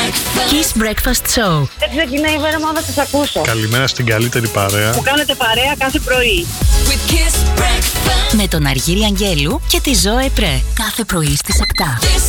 Kiss Breakfast Show. Δεν ξεκινάει η μέρα μόνο να σας ακούσω. Καλημέρα στην καλύτερη παρέα. Που κάνετε παρέα κάθε πρωί. With Kiss Breakfast. Με τον Αργύρη Αγγέλου και τη Ζωέ Πρέ. Κάθε πρωί στις 7.